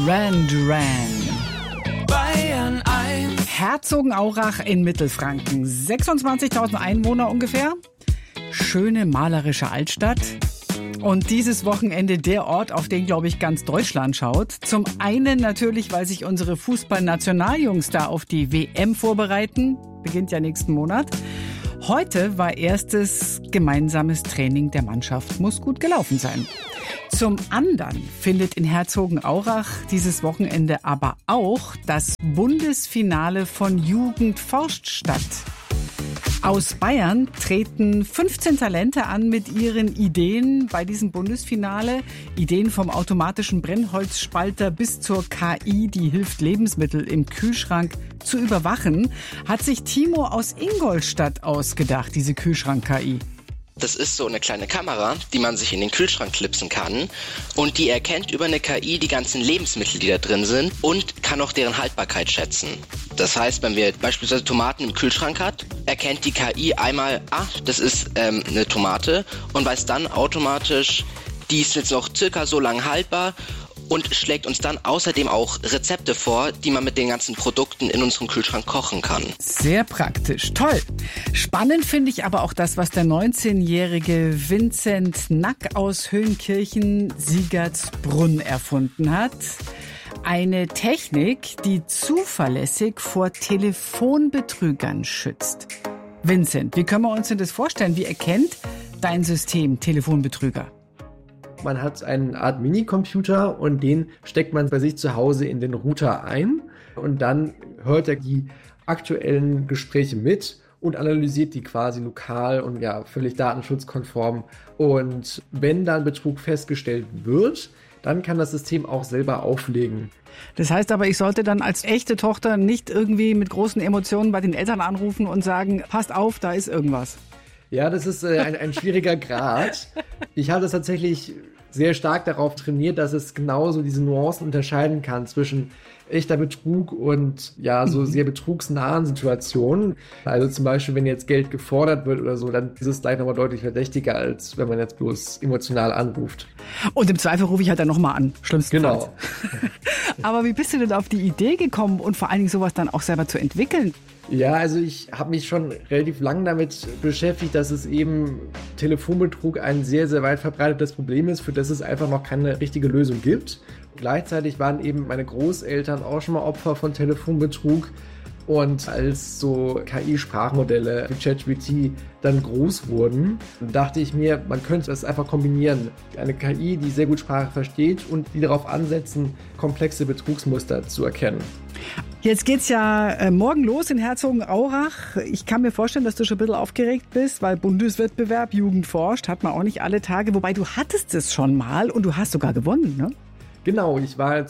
Duran Duran. Bayern 1. Herzogenaurach in Mittelfranken. 26.000 Einwohner ungefähr. Schöne malerische Altstadt. Und dieses Wochenende der Ort, auf den, glaube ich, ganz Deutschland schaut. Zum einen natürlich, weil sich unsere Fußball-Nationaljungs da auf die WM vorbereiten. Beginnt ja nächsten Monat. Heute war erstes gemeinsames Training der Mannschaft. Muss gut gelaufen sein. Zum anderen findet in Herzogenaurach dieses Wochenende aber auch das Bundesfinale von Jugend forscht statt. Aus Bayern treten 15 Talente an mit ihren Ideen bei diesem Bundesfinale. Ideen vom automatischen Brennholzspalter bis zur KI, die hilft, Lebensmittel im Kühlschrank zu überwachen, hat sich Timo aus Ingolstadt ausgedacht, diese Kühlschrank-KI. Das ist so eine kleine Kamera, die man sich in den Kühlschrank klipsen kann und die erkennt über eine KI die ganzen Lebensmittel, die da drin sind und kann auch deren Haltbarkeit schätzen. Das heißt, wenn wir beispielsweise Tomaten im Kühlschrank hat, erkennt die KI einmal, das ist eine Tomate und weiß dann automatisch, die ist jetzt noch circa so lang haltbar und schlägt uns dann außerdem auch Rezepte vor, die man mit den ganzen Produkten in unserem Kühlschrank kochen kann. Sehr praktisch. Toll. Spannend finde ich aber auch das, was der 19-jährige Vincent Nack aus Höhenkirchen-Siegertsbrunn erfunden hat. Eine Technik, die zuverlässig vor Telefonbetrügern schützt. Vincent, wie können wir uns denn das vorstellen? Wie erkennt dein System Telefonbetrüger? Man hat eine Art Minicomputer und den steckt man bei sich zu Hause in den Router ein und dann hört er die aktuellen Gespräche mit und analysiert die quasi lokal und ja völlig datenschutzkonform. Und wenn dann Betrug festgestellt wird, dann kann das System auch selber auflegen. Das heißt aber, ich sollte dann als echte Tochter nicht irgendwie mit großen Emotionen bei den Eltern anrufen und sagen, passt auf, da ist irgendwas. Ja, das ist ein schwieriger Grad. Ich habe das tatsächlich sehr stark darauf trainiert, dass es genauso diese Nuancen unterscheiden kann zwischen echter Betrug und ja so sehr betrugsnahen Situationen. Also zum Beispiel, wenn jetzt Geld gefordert wird oder so, dann ist es gleich nochmal deutlich verdächtiger, als wenn man jetzt bloß emotional anruft. Und im Zweifel rufe ich halt dann nochmal an, schlimmstenfalls. Genau. Aber wie bist du denn auf die Idee gekommen und vor allen Dingen sowas dann auch selber zu entwickeln? Ja, also ich habe mich schon relativ lang damit beschäftigt, dass es eben Telefonbetrug ein sehr, sehr weit verbreitetes Problem ist, für das es einfach noch keine richtige Lösung gibt. Und gleichzeitig waren eben meine Großeltern auch schon mal Opfer von Telefonbetrug. Und als so KI-Sprachmodelle wie ChatGPT dann groß wurden, dachte ich mir, man könnte das einfach kombinieren. Eine KI, die sehr gut Sprache versteht und die darauf ansetzen, komplexe Betrugsmuster zu erkennen. Jetzt geht's ja morgen los in Herzogenaurach. Ich kann mir vorstellen, dass du schon ein bisschen aufgeregt bist, weil Bundeswettbewerb Jugend forscht hat man auch nicht alle Tage. Wobei du hattest es schon mal und du hast sogar gewonnen, ne? Genau, ich war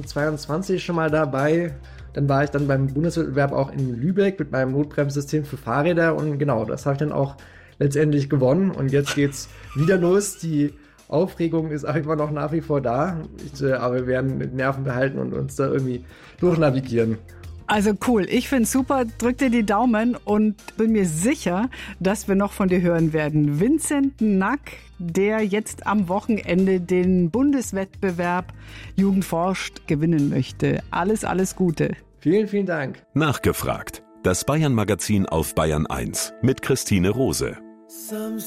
2022 schon mal dabei. Dann war ich dann beim Bundeswettbewerb auch in Lübeck mit meinem Notbremssystem für Fahrräder und genau, das habe ich dann auch letztendlich gewonnen und jetzt geht's wieder los. Die Aufregung ist auch immer noch nach wie vor da, aber wir werden mit Nerven behalten und uns da irgendwie durchnavigieren. Also cool, ich find's super, drück dir die Daumen und bin mir sicher, dass wir noch von dir hören werden. Vincent Nack, der jetzt am Wochenende den Bundeswettbewerb Jugend forscht gewinnen möchte. Alles, alles Gute. Vielen, vielen Dank. Nachgefragt. Das Bayern-Magazin auf Bayern 1 mit Christine Rose.